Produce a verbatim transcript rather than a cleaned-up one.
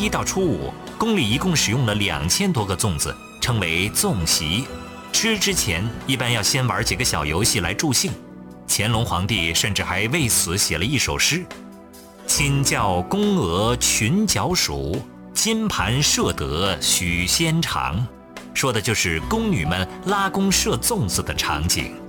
一到初五，宫里一共使用了两千多个粽子，称为粽席。吃之前一般要先玩几个小游戏来助兴。乾隆皇帝甚至还为此写了一首诗：亲教宫娥群角数，金盘射得许仙长，说的就是宫女们拉弓射粽子的场景。